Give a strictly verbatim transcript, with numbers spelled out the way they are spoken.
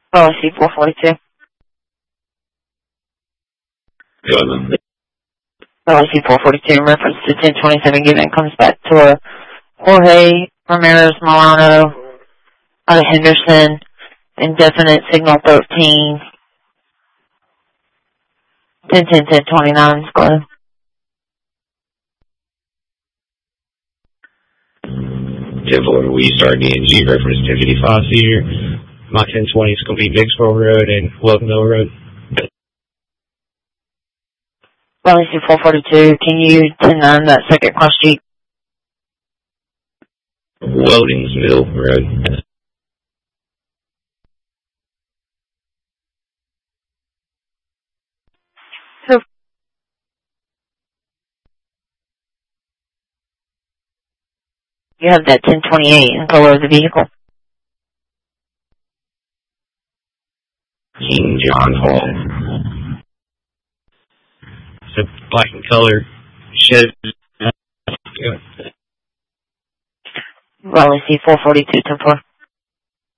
Policy four forty-two. Policy four forty-two in reference to ten twenty-seven given comes back to a Jorge Ramirez Milano out of Henderson, indefinite signal thirteen, ten ten ten twenty-nine, go ahead. ten four, we start D and G, reference ten fifty-five Cedar. My ten twenty is going to be Vicksburg Road and Welcome Mill Road. Policy four forty-two, can you ten nine that second cross Jeep? Weldings Mill Road. So, you have that ten twenty-eight in color of the vehicle. King John Hall. It's a black and color Chevy. Policy four forty-two, ten four.